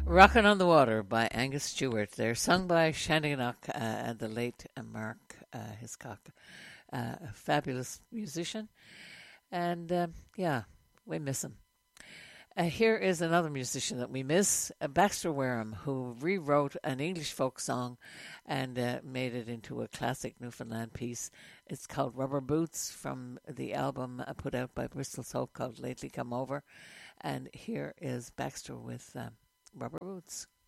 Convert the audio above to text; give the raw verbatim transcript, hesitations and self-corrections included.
Rockin' on the Water by Angus Stewart. They're sung by Shannon uh, and the late uh, Mark uh, Hiscock, uh, a fabulous musician. And um, yeah, we miss him. Uh, here is another musician that we miss, uh, Baxter Wareham, who rewrote an English folk song and uh, made it into a classic Newfoundland piece. It's called Rubber Boots from the album uh, put out by Bristol's Hope called Lately Come Over. And here is Baxter with um, Rubber Boots.